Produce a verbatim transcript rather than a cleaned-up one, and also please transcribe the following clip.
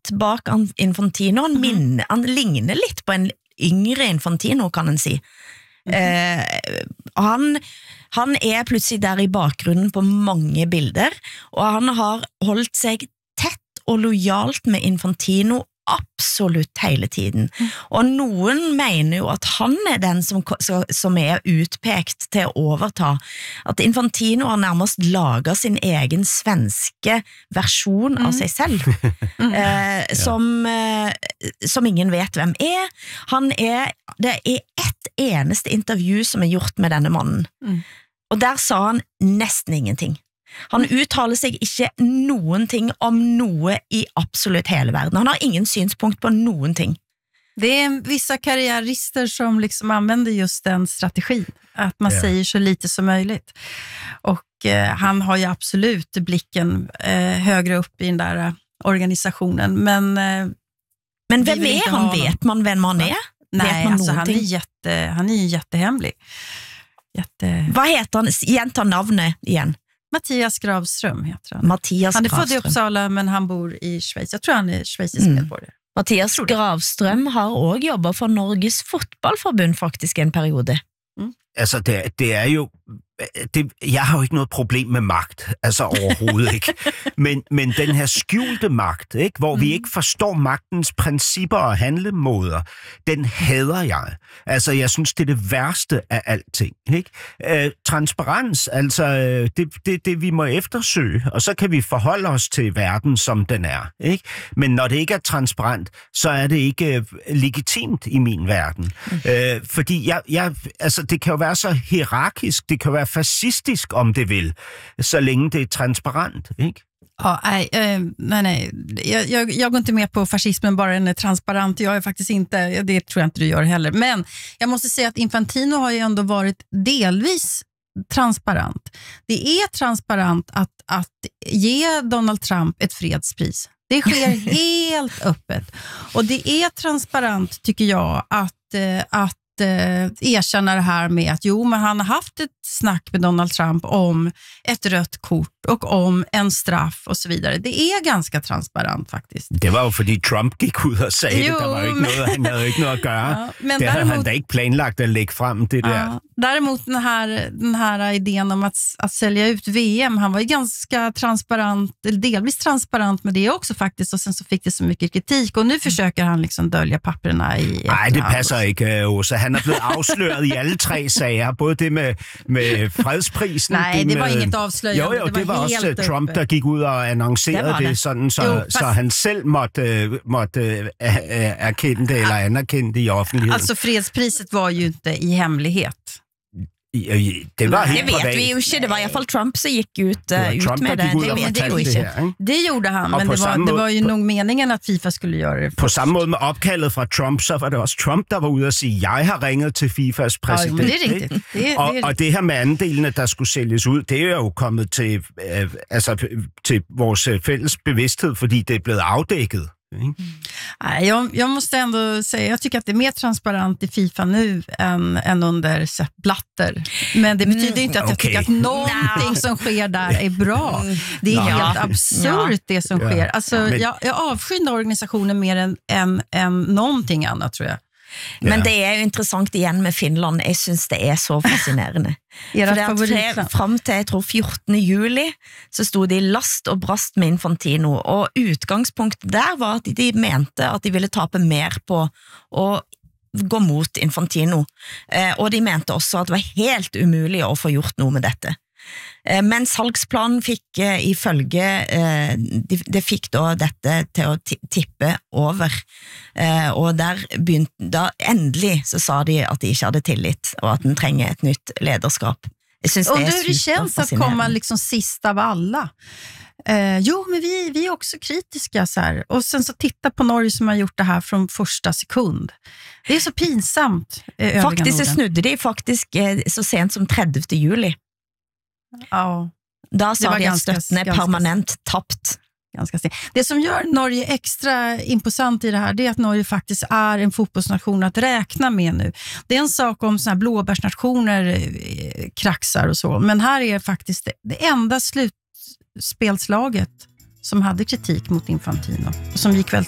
rett bak Infantino. Han, minner, han ligner litt på en yngre Infantino, kan en si. Eh, han, han er plutselig der i bakgrunnen på mange bilder, og han har holdt seg tett og lojalt med Infantino absolutt hele tiden. Og noen mener jo at han er den som, som er utpekt til å overta. At Infantino har nærmest laget sin egen svenske versjon av seg selv, eh, som, eh, som ingen vet hvem er. Han er, det er ett eneste intervju som er gjort med denne mannen. Og der sa han nesten ingenting. Han uttaler seg ikke noen ting om noe i absolutt hele verden. Han har ingen synspunkt på noen ting. Det är vissa karriärister som liksom använder just den strategin. Att man yeah. säger så lite som möjligt. Och eh, han har ju absolut blicken eh, högre upp i den där eh, organisationen. Men, eh, Men vem är han? Vet man vem han är? Nej, alltså han är, jätte, han är ju jättehemlig. Jätte... Vad heter han? Igen, ta navnet igen. Mattias Gravström heter han. Mattias han är Gravström. född i Uppsala men han bor i Schweiz. Jag tror han är schweizisk mm. medborgare. Mattias Gravström har også jobbat for Norges fotballforbund faktisk en periode. Mm. Altså det, det er jo det, jeg har jo ikke noget problem med magt, altså overhovedet ikke. Men, men den her skjulte magt, ikke, hvor mm. vi ikke forstår magtens principper og handlemåder, den hader jeg. Altså, jeg synes, det er det værste af alting. Ikke? Øh, transparens, altså, det, det, det vi må eftersøge, og så kan vi forholde os til verden, som den er. Ikke? Men når det ikke er transparent, så er det ikke legitimt i min verden. Mm. Øh, fordi jeg, jeg, altså, det kan jo være så hierarkisk, det kan være fascistisk, om det vil, så länge det är transparent, ikke? Ja, nej, eh, nej, nej. Jag, jag, jag går inte med på fascismen bara den är transparent. Jag är faktiskt inte, det tror jag inte du gör heller. Men jag måste säga att Infantino har ju ändå varit delvis transparent. Det är transparent att, att ge Donald Trump ett fredspris. Det sker helt öppet. Och det är transparent, tycker jag, att, att erkänna det här med att jo, men han har haft ett snack med Donald Trump om ett rött kort och om en straff och så vidare. Det är ganska transparent faktiskt. Det var jo fordi Trump gik ud og sagde jo, det. Der var jo ikke men... noget, han havde ikke noget at gøre. Ja, men det däremot... havde han da ikke planlagt at lægge frem, det ja, der. Däremot den här, den här idén om att, att sälja ut V M, han var ju ganska transparent, eller delvis transparent med det också faktiskt, och sen så fick det så mycket kritik, och nu försöker han liksom dölja papperna i... Nej, det passer ikke, Åsa. Han er blevet afsløret i alle tre sager, både det med, med fredsprisen. Nej, det, det var med... inget afslørende. Jo, jo, det var, det var også Trump, der gik ud og annoncerede det, det sådan, så, jo, så han selv måtte, måtte erkende det, eller anerkende det i offentligheden. Altså, fredspriset var ju inte i hemlighet. Det var helt det vet privat. vi jo ikke, det var i alla fall Trump som gick ut, uh, ut Trump, med det. Det, det vet det jo ikke. Det, her, det gjorde han, men det var, måde, det var ju på, nog meningen at FIFA skulle gøre det. På først. Samme måde med opkaldet fra Trump, så var det også Trump, der var ude at sige, jeg har ringet til FIFAs præsident. Ja, det er rigtigt. Det er, og, det er og det her med andelene, der skulle sælges ud, det er jo kommet til, øh, altså, til vores fælles bevidsthed, fordi det er blevet afdækket. Mm. Nej, jag, jag måste ändå säga, jag tycker att det är mer transparent i FIFA nu än, än under Sepp Blatter. Men det betyder mm, inte att jag okay. tycker att någonting som sker där är bra. Det är ja. helt absurt ja. det som ja. sker. Alltså, ja, men... jag, jag avskyr organisationen mer än, än, än någonting annat, tror jag. Men det er jo interessant igjen med Finland. Jeg synes det er så fascinerende. For det er tre, frem til, jeg tror, fjortende juli, så stod de last og brast med Infantino, og utgangspunktet der var at de mente at de ville tape mer på å gå mot Infantino. Og de mente også at det var helt umulig å få gjort noe med dette. Men salgsplanen fikk ifølge, det fikk da dette til å tippe over, og der begynte, da endelig så sa de at de ikke hadde tillit, og at den trenger et nytt lederskap. Jeg synes det er superfascinerende. Och det känns att komma liksom sist av alla. Eh, jo, men vi, vi är också kritiska så här. Och sen så titta på Norge som har gjort det här från första sekund. Det är så pinsamt. Eh, faktiskt så snudde de faktisk eh, så sent som tredivte juli. Ja. Da sa de at støtten er permanent tapt. Ganska sent. Det som gör Norge extra imposant i det här, det är att Norge faktiskt är en fotbollsnation att räkna med nu. Det är en sak om såna här blåbärsnationer eh, kraxar och så, men här är faktiskt det, det enda slutspelslaget som hade kritik mot Infantino och som gick väl